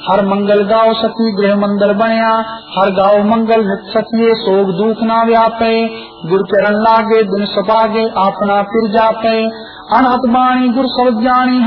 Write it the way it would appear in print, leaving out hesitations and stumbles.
हर मंगल गाओ सखी गृह मंदिर बनया, हर गाओ मंगल नित सखिए सोग दुख ना व्यापे। गुर चरण लागे दिन सपागे अपना फिर जापे, अनहत बाणी गुर सब ज्ञानी